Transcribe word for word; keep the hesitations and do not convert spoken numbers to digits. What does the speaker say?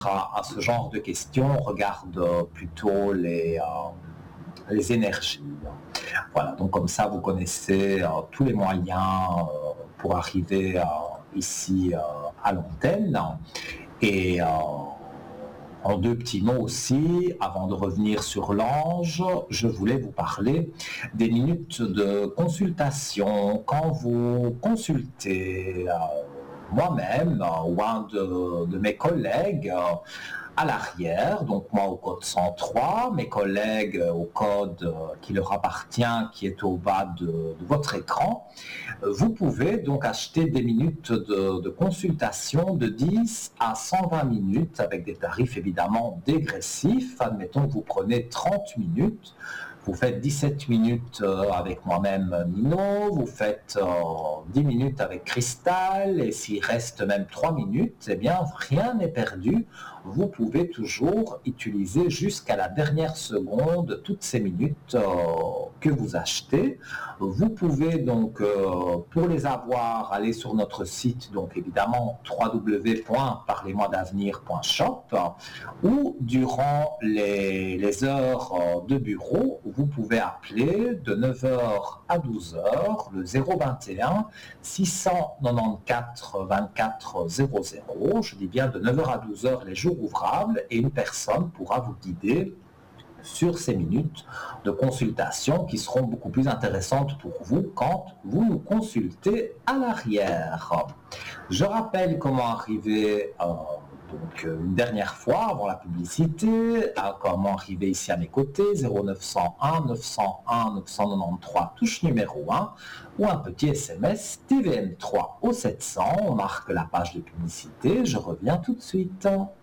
à, à ce genre de questions, on regarde euh, plutôt les, euh, les énergies. Voilà, donc comme ça, vous connaissez euh, tous les moyens euh, pour arriver euh, ici euh, à l'antenne. Et euh, en deux petits mots aussi, avant de revenir sur l'ange, je voulais vous parler des minutes de consultation. Quand vous consultez euh, moi-même euh, ou un de, de mes collègues euh, à l'arrière, donc moi au code cent trois, mes collègues euh, au code euh, qui leur appartient, qui est au bas de, de votre écran, vous pouvez donc acheter des minutes de, de consultation de dix à cent vingt minutes avec des tarifs évidemment dégressifs. Admettons que vous prenez trente minutes, vous faites dix-sept minutes avec moi-même Mino, vous faites euh, dix minutes avec Cristal, et s'il reste même trois minutes, eh bien rien n'est perdu. Vous pouvez toujours utiliser jusqu'à la dernière seconde toutes ces minutes euh, que vous achetez. Vous pouvez donc, euh, pour les avoir, aller sur notre site, donc évidemment w w w point parlez moi d'avenir point shop, ou durant les, les heures de bureau, vous pouvez appeler de neuf heures à douze heures le zéro vingt et un six cent quatre-vingt-quatorze vingt-quatre zéro zéro. Je dis bien de neuf heures à douze heures les jours ouvrables, et une personne pourra vous guider sur ces minutes de consultation qui seront beaucoup plus intéressantes pour vous quand vous nous consultez à l'arrière. Je rappelle comment arriver euh, donc une dernière fois avant la publicité, à comment arriver ici à mes côtés, zéro neuf cent un neuf cent un neuf cent quatre-vingt-treize, touche numéro un, ou un petit S M S T V M trois au sept cents, on marque la page de publicité, je reviens tout de suite.